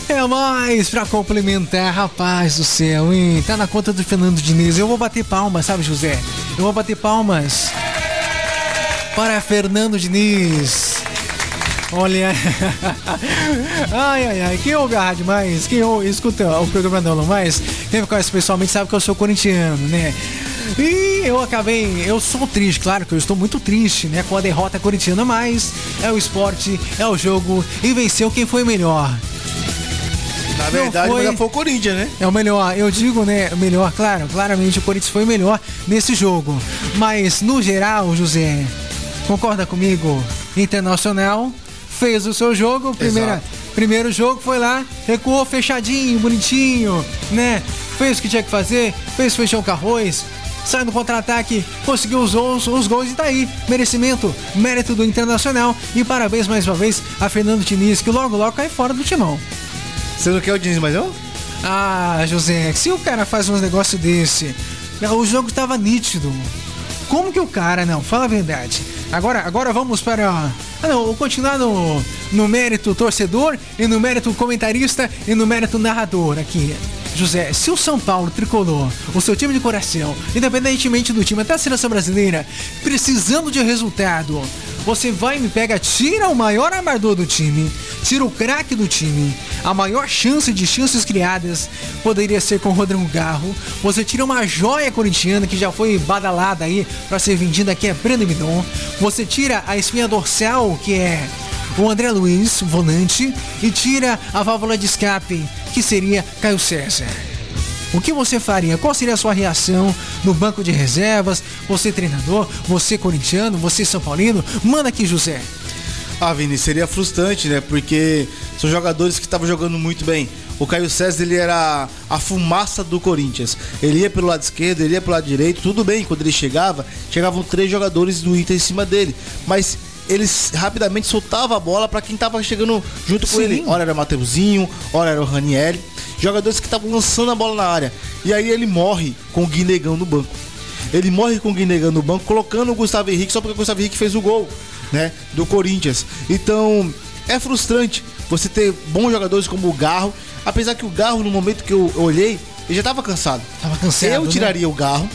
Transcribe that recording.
É mais pra complementar, rapaz do céu, hein? Tá na conta do Fernando Diniz. Eu vou bater palmas, sabe, José? Eu vou bater palmas para Fernando Diniz. Olha, ai, quem ouve a rádio mais, quem escuta o programa não mais, quem me conhece pessoalmente sabe que eu sou corintiano, né? E eu sou triste, claro que eu estou muito triste, né, com a derrota corintiana, mas é o esporte, é o jogo e venceu quem foi melhor. Na verdade, o melhor foi o Corinthians, né? É o melhor, eu digo, né, o melhor, claramente o Corinthians foi o melhor nesse jogo, mas no geral, José, concorda comigo? Internacional fez o seu jogo, primeiro jogo foi lá, recuou fechadinho, bonitinho, né? Fez o que tinha que fazer, fez feijão com arroz, sai no contra-ataque, conseguiu os gols e tá aí. Mérito do Internacional e parabéns mais uma vez a Fernando Diniz, que logo cai fora do timão. Você não quer o Diniz mais não? Ah, José, se o cara faz uns negócios desse, o jogo tava nítido. Como que o cara, não, fala a verdade. Agora vamos para... vou continuar no mérito torcedor e no mérito comentarista e no mérito narrador aqui. José, se o São Paulo tricolor, o seu time de coração, independentemente do time, até a seleção brasileira, precisando de resultado, você vai e me pega, tira o maior armador do time, tira o craque do time, a maior chances criadas poderia ser com o Rodrigo Garro, você tira uma joia corintiana que já foi badalada aí para ser vendida, que é Breno Midon, você tira a espinha dorsal, que é o André Luiz, volante, e tira a válvula de escape, que seria Caio César. O que você faria? Qual seria a sua reação no banco de reservas? Você treinador, você corintiano, você São Paulino? Manda aqui, José. Vini, seria frustrante, né? Porque são jogadores que estavam jogando muito bem. O Caio César, ele era a fumaça do Corinthians. Ele ia pelo lado esquerdo, ele ia pelo lado direito. Tudo bem, quando ele chegavam 3 jogadores do Inter em cima dele. Mas eles rapidamente soltavam a bola para quem tava chegando junto com ele. Ora era o Mateuzinho, ora era o Ranieri. Jogadores que estavam lançando a bola na área. E aí ele morre com o Guinegão no banco. Colocando o Gustavo Henrique só porque o Gustavo Henrique fez o gol, né, do Corinthians. Então é frustrante você ter bons jogadores como o Garro. Apesar que o Garro, no momento que eu olhei, ele já tava cansado. Eu tiraria o Garro.